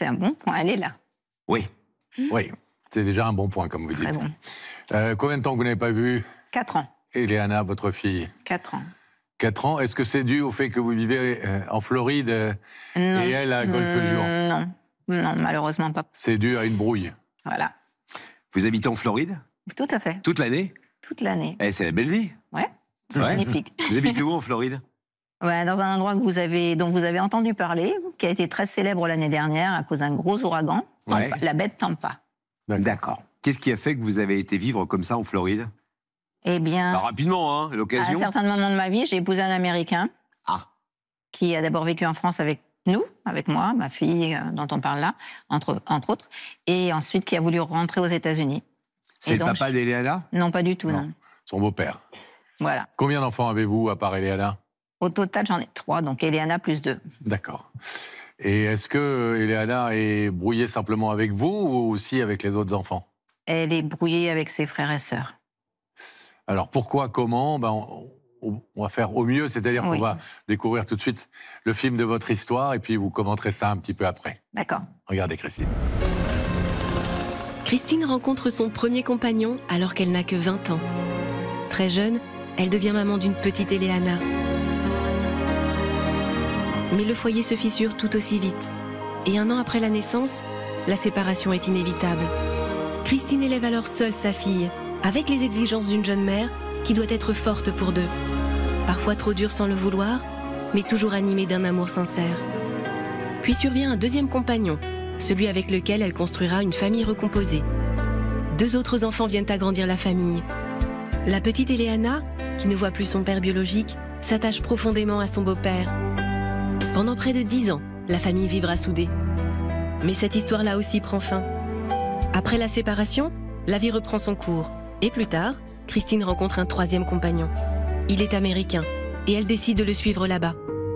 c'est un bon point, elle est là. Oui. Oui, c'est déjà un bon point, comme vous dites. Très bon. Combien de temps vous n'avez pas vu 4 ans. Eleana, votre fille? 4 ans. 4 ans. Est-ce que c'est dû au fait que vous vivez en Floride et elle à Golfe-Juan? Non, malheureusement pas. C'est dû à une brouille. Voilà. Vous habitez en Floride? Tout à fait. Toute l'année? Toute l'année. Eh, c'est la belle vie. Ouais, c'est Ouais. magnifique. Vous habitez où en Floride? Ouais, dans un endroit dont vous avez entendu parler, qui a été très célèbre l'année dernière à cause d'un gros ouragan, Ouais. la baie de Tampa. D'accord. Qu'est-ce qui a fait que vous avez été vivre comme ça en Floride? Eh bien, Rapidement, à un l'occasion. certain moment de ma vie, j'ai épousé un Américain qui a d'abord vécu en France avec nous, avec moi, ma fille dont on parle là, entre autres, et ensuite qui a voulu rentrer aux États-Unis. C'est le papa d'Eleana? Non, pas du tout, non. Son beau-père. Voilà. Combien d'enfants avez-vous à part Eleana? Au total, j'en ai 3, donc Eleana plus 2. D'accord. Et est-ce que Eleana est brouillée simplement avec vous ou aussi avec les autres enfants? Elle est brouillée avec ses frères et sœurs. Alors pourquoi, comment? On va faire au mieux, c'est-à-dire qu'on va découvrir tout de suite le film de votre histoire et puis vous commenterez ça un petit peu après. D'accord. Regardez Christine. Christine rencontre son premier compagnon alors qu'elle n'a que 20 ans. Très jeune, elle devient maman d'une petite Eleana. Mais le foyer se fissure tout aussi vite. Et 1 an après la naissance, la séparation est inévitable. Christine élève alors seule sa fille, avec les exigences d'une jeune mère qui doit être forte pour 2. Parfois trop dure sans le vouloir, mais toujours animée d'un amour sincère. Puis survient un deuxième compagnon, celui avec lequel elle construira une famille recomposée. 2 autres enfants viennent agrandir la famille. La petite Eleana, qui ne voit plus son père biologique, s'attache profondément à son beau-père. Pendant près de 10 ans, la famille vivra soudée. Mais cette histoire-là aussi prend fin. Après la séparation, la vie reprend son cours. Et plus tard, Christine rencontre un 3e compagnon. Il est américain et elle décide de le suivre là-bas.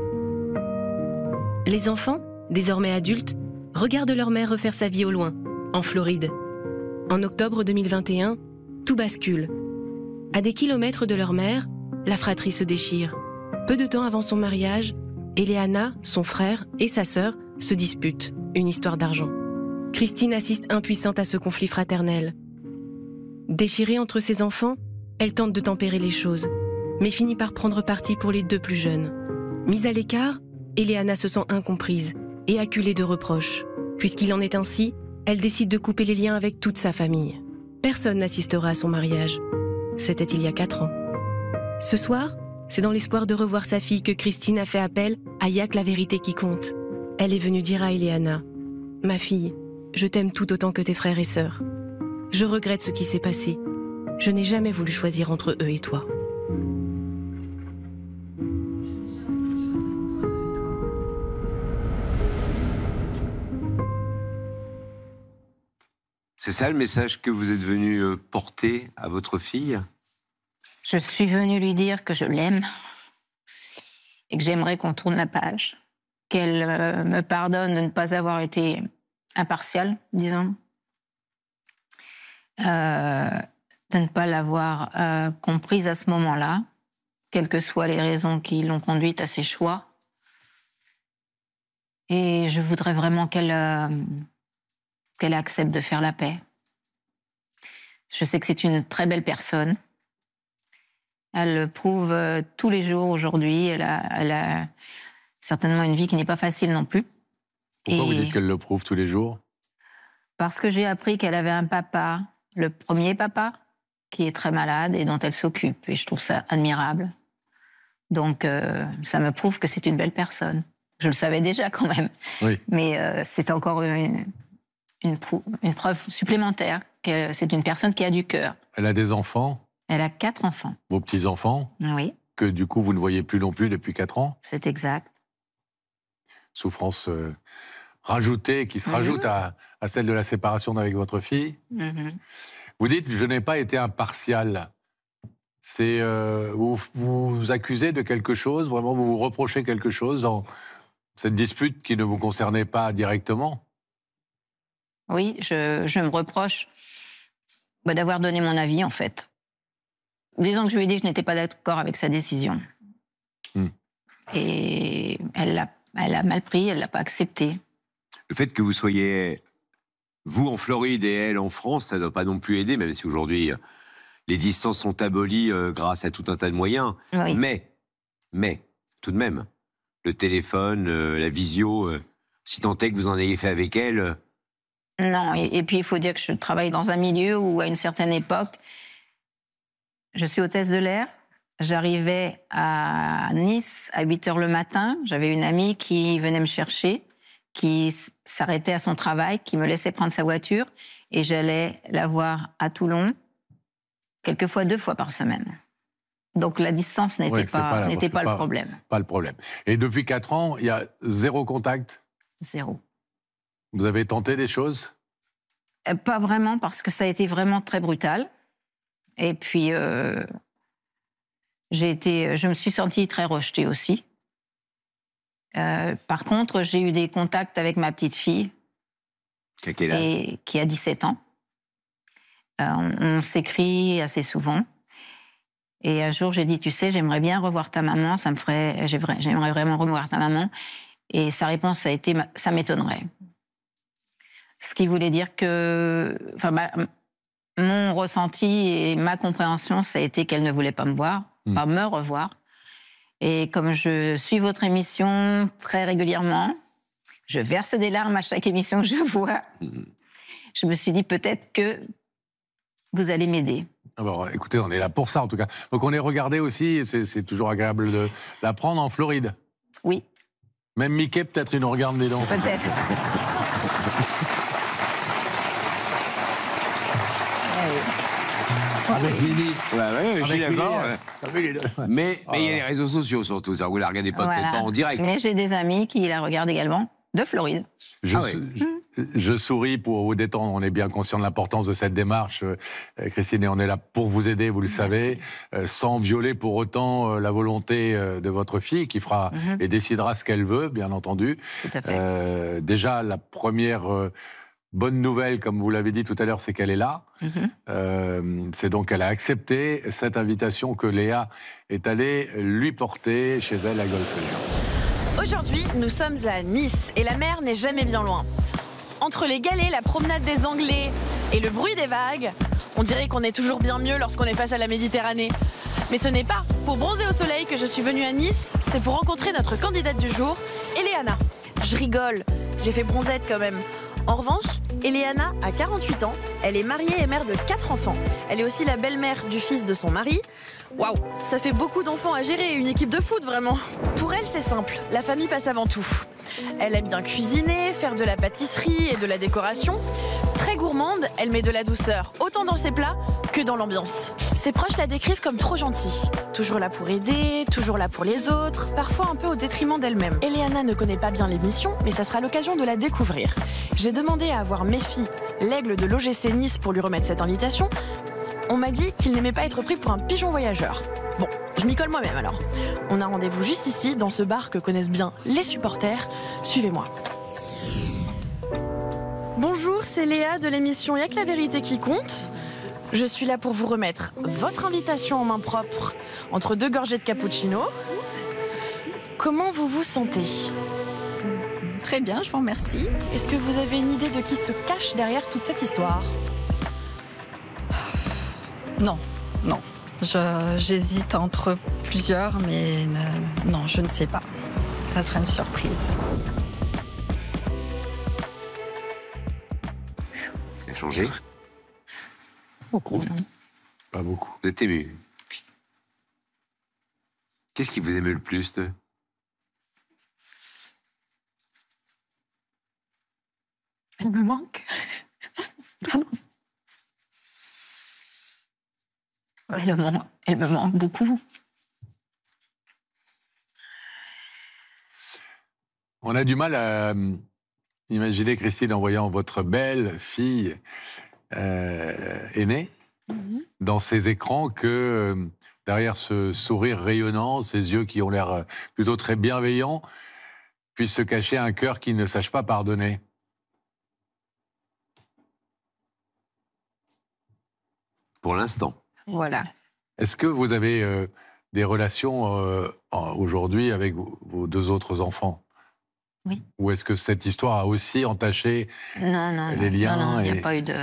Les enfants, désormais adultes, regardent leur mère refaire sa vie au loin, en Floride. En octobre 2021, tout bascule. À des kilomètres de leur mère, la fratrie se déchire. Peu de temps avant son mariage, Eleana, son frère et sa sœur se disputent, une histoire d'argent. Christine assiste impuissante à ce conflit fraternel. Déchirée entre ses enfants, elle tente de tempérer les choses, mais finit par prendre parti pour les 2 plus jeunes. Mise à l'écart, Eleana se sent incomprise et acculée de reproches. Puisqu'il en est ainsi, elle décide de couper les liens avec toute sa famille. Personne n'assistera à son mariage. C'était il y a 4 ans. Ce soir, c'est dans l'espoir de revoir sa fille que Christine a fait appel à Yak la vérité qui compte. Elle est venue dire à Eleana: « Ma fille, je t'aime tout autant que tes frères et sœurs. Je regrette ce qui s'est passé. Je n'ai jamais voulu choisir entre eux et toi. » C'est ça le message que vous êtes venu porter à votre fille? Je suis venue lui dire que je l'aime et que j'aimerais qu'on tourne la page, qu'elle me pardonne de ne pas avoir été impartiale, disons, de ne pas l'avoir comprise à ce moment-là, quelles que soient les raisons qui l'ont conduite à ses choix. Et je voudrais vraiment qu'elle accepte de faire la paix. Je sais que c'est une très belle personne. Elle le prouve tous les jours aujourd'hui. Elle a certainement une vie qui n'est pas facile non plus. Pourquoi vous dites qu'elle le prouve tous les jours? Parce que j'ai appris qu'elle avait un papa, le premier papa, qui est très malade et dont elle s'occupe. Et je trouve ça admirable. Donc, ça me prouve que c'est une belle personne. Je le savais déjà quand même. Oui. Mais c'est encore une preuve supplémentaire que c'est une personne qui a du cœur. Elle a des enfants? Elle a 4 enfants. Vos petits-enfants? Oui. Que du coup, vous ne voyez plus non plus depuis 4 ans? C'est exact. Souffrance rajoutée, qui se rajoute à celle de la séparation avec votre fille. Vous dites, je n'ai pas été impartial. C'est vous vous accusez de quelque chose, vraiment vous vous reprochez quelque chose dans cette dispute qui ne vous concernait pas directement? Oui, je me reproche d'avoir donné mon avis, en fait. Disons que je lui ai dit que je n'étais pas d'accord avec sa décision. Et elle l'a mal pris, elle ne l'a pas accepté. Le fait que vous soyez, vous en Floride et elle en France, ça ne doit pas non plus aider, même si aujourd'hui les distances sont abolies grâce à tout un tas de moyens. Oui. Mais, tout de même, le téléphone, la visio, si tant est que vous en ayez fait avec elle... Non, et puis il faut dire que je travaille dans un milieu où, à une certaine époque, je suis hôtesse de l'air. J'arrivais à Nice à 8h le matin. J'avais une amie qui venait me chercher, qui s'arrêtait à son travail, qui me laissait prendre sa voiture, et j'allais la voir à Toulon, quelquefois 2 fois par semaine. Donc la distance n'était pas le problème. Pas le problème. Et depuis 4 ans, il y a 0 contact? 0. Vous avez tenté des choses? Pas vraiment, parce que ça a été vraiment très brutal. Et puis, je me suis sentie très rejetée aussi. Par contre, j'ai eu des contacts avec ma petite fille, qui a 17 ans. On s'écrit assez souvent. Et un jour, j'ai dit, tu sais, j'aimerais bien revoir ta maman, j'aimerais vraiment revoir ta maman. Et sa réponse a été, ça m'étonnerait. Ce qui voulait dire que, mon ressenti et ma compréhension, ça a été qu'elle ne voulait pas me voir, pas me revoir. Et comme je suis votre émission très régulièrement, je verse des larmes à chaque émission que je vois. Je me suis dit peut-être que vous allez m'aider. Alors, écoutez, on est là pour ça en tout cas. Donc on est regardé aussi, c'est toujours agréable de l'apprendre, en Floride. Oui. Même Mickey, peut-être, il nous regarde des dents. Peut-être. Avec Lily. Ouais, je suis d'accord. Mais il y a les réseaux sociaux surtout. Vous ne la regardez pas, peut-être pas en direct. Mais j'ai des amis qui la regardent également, de Floride. Je souris pour vous détendre. On est bien conscient de l'importance de cette démarche, Christine, et on est là pour vous aider, vous le savez, sans violer pour autant la volonté de votre fille, qui fera et décidera ce qu'elle veut, bien entendu. Tout à fait. Déjà, la première bonne nouvelle, comme vous l'avez dit tout à l'heure, c'est qu'elle est là. C'est donc qu'elle a accepté cette invitation que Léa est allée lui porter chez elle à Golfe-Lyon. Aujourd'hui, nous sommes à Nice et la mer n'est jamais bien loin. Entre les galets, la promenade des Anglais et le bruit des vagues, on dirait qu'on est toujours bien mieux lorsqu'on est face à la Méditerranée. Mais ce n'est pas pour bronzer au soleil que je suis venue à Nice, c'est pour rencontrer notre candidate du jour, Eleana. Je rigole, j'ai fait bronzette quand même. En revanche, Eleana a 48 ans, elle est mariée et mère de 4 enfants. Elle est aussi la belle-mère du fils de son mari. Waouh, ça fait beaucoup d'enfants à gérer, une équipe de foot vraiment. Pour elle, c'est simple, la famille passe avant tout. Elle aime bien cuisiner, faire de la pâtisserie et de la décoration. Très gourmande, elle met de la douceur, autant dans ses plats que dans l'ambiance. Ses proches la décrivent comme trop gentille. Toujours là pour aider, toujours là pour les autres, parfois un peu au détriment d'elle-même. Eleana ne connaît pas bien l'émission, mais ça sera l'occasion de la découvrir. J'ai demandé à avoir Méfi, l'aigle de l'OGC Nice, pour lui remettre cette invitation. On m'a dit qu'il n'aimait pas être pris pour un pigeon voyageur. Bon, je m'y colle moi-même alors. On a rendez-vous juste ici, dans ce bar que connaissent bien les supporters. Suivez-moi. Bonjour, c'est Léa de l'émission Y'a que la vérité qui compte. Je suis là pour vous remettre votre invitation en main propre, entre 2 gorgées de cappuccino. Comment vous vous sentez ? Très bien, je vous remercie. Est-ce que vous avez une idée de qui se cache derrière toute cette histoire ? Non. J'hésite entre plusieurs, mais non, je ne sais pas. Ça sera une surprise. Ça a changé ? Beaucoup, non ? Pas beaucoup. Vous êtes ému. Qu'est-ce qui vous émeut le plus Elle me manque. Pardon. Elle me manque beaucoup. On a du mal à imaginer, Christine, en voyant votre belle fille aînée dans ces écrans, que derrière ce sourire rayonnant, ces yeux qui ont l'air plutôt très bienveillants, puisse se cacher un cœur qui ne sache pas pardonner. Pour l'instant. Voilà. Est-ce que vous avez des relations aujourd'hui avec vos 2 autres enfants ? Oui. Ou est-ce que cette histoire a aussi entaché Non, les liens non, il n'y et- a pas eu de...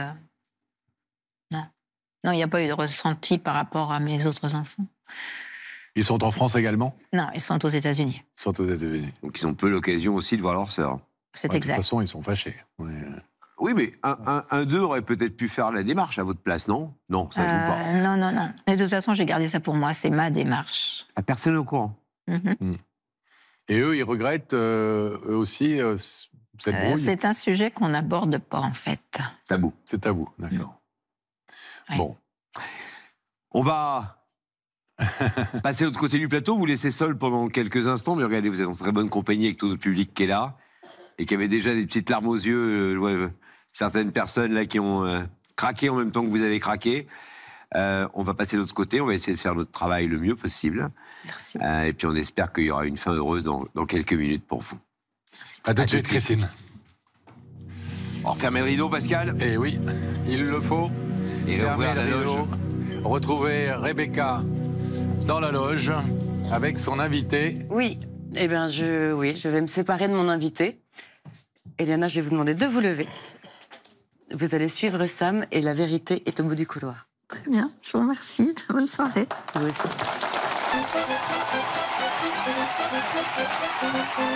Non, il n'y a pas eu de ressenti par rapport à mes autres enfants. Ils sont en France également? Non, ils sont aux États-Unis. Ils sont aux États-Unis. Donc ils ont peu l'occasion aussi de voir leur sœur. C'est Ouais, exact. De toute façon, ils sont fâchés. Ouais. Oui, mais un d'eux aurait peut-être pu faire la démarche à votre place, non? Non, ça joue pas. Non. Mais de toute façon, j'ai gardé ça pour moi. C'est ma démarche. Ah, personne au courant. Mhm. Et eux, ils regrettent eux aussi cette brouille? C'est un sujet qu'on n'aborde pas, en fait. Tabou. C'est à vous, d'accord. Ouais. Bon. On va passer de l'autre côté du plateau, vous laisser seul pendant quelques instants, mais regardez, vous êtes en très bonne compagnie avec tout notre public qui est là, et qui avait déjà des petites larmes aux yeux, certaines personnes là qui ont craqué en même temps que vous avez craqué. On va passer de l'autre côté, on va essayer de faire notre travail le mieux possible. Merci. Et puis on espère qu'il y aura une fin heureuse dans quelques minutes pour vous. À tout de suite, Christine. On referme le rideau, Pascal, Et oui, il le faut. et Fermez réouvrir la le loge. rideau. Retrouver Rebecca dans la loge avec son invité. Oui, eh bien, je vais me séparer de mon invité. Eliana, je vais vous demander de vous lever. Vous allez suivre Sam et la vérité est au bout du couloir. Très bien, je vous remercie. Bonne soirée. Vous aussi.